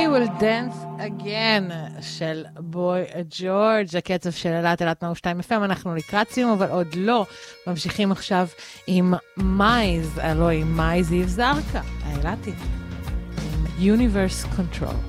will dance again של בוי ג'ורג', הקצב של אלת 102 FM. אנחנו לקראת סיום, אבל עוד לא. ממשיכים עכשיו עם מייז, הלוא עם מייז זיו זרקה, האלתי, עם Universe Control.